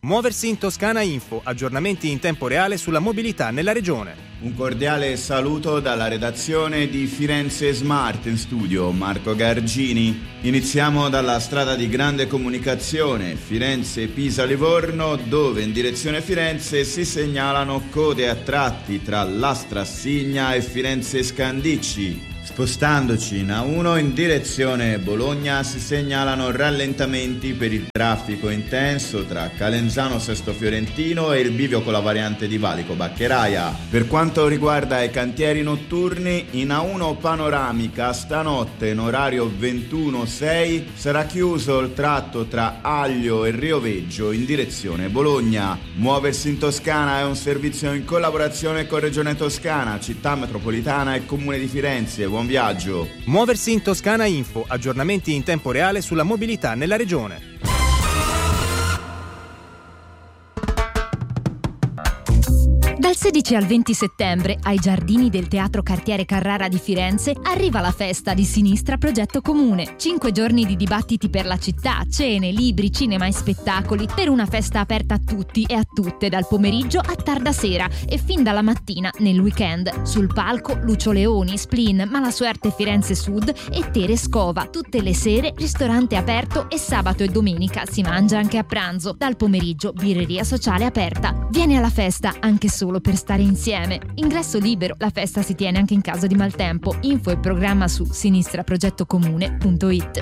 Muoversi in Toscana Info, aggiornamenti in tempo reale sulla mobilità nella regione. Un cordiale saluto dalla redazione di Firenze Smart, in studio Marco Gargini. Iniziamo dalla strada di grande comunicazione Firenze-Pisa-Livorno, dove in direzione Firenze si segnalano code a tratti tra Lastrassigna e Firenze-Scandicci. Spostandoci in A1 in direzione Bologna si segnalano rallentamenti per il traffico intenso tra Calenzano Sesto Fiorentino e il bivio con la variante di Valico Baccheraia. Per quanto riguarda i cantieri notturni, in A1 panoramica stanotte in orario 21:06 sarà chiuso il tratto tra Aglio e Rioveggio in direzione Bologna. Muoversi in Toscana è un servizio in collaborazione con Regione Toscana, Città Metropolitana e Comune di Firenze. Buon viaggio. Muoversi in Toscana Info, aggiornamenti in tempo reale sulla mobilità nella regione. Dal 16 al 20 settembre, ai giardini del Teatro Cartiere Carrara di Firenze, arriva la festa di Sinistra Progetto Comune. 5 giorni di dibattiti per la città, cene, libri, cinema e spettacoli, per una festa aperta a tutti e a tutte, dal pomeriggio a tarda sera e fin dalla mattina nel weekend. Sul palco Lucio Leoni, Splin, Malasuerte Firenze Sud e Tere Scova. Tutte le sere ristorante aperto e sabato e domenica si mangia anche a pranzo. Dal pomeriggio birreria sociale aperta. Vieni alla festa anche solo per stare insieme. Ingresso libero, la festa si tiene anche in caso di maltempo. Info e programma su sinistraprogettocomune.it.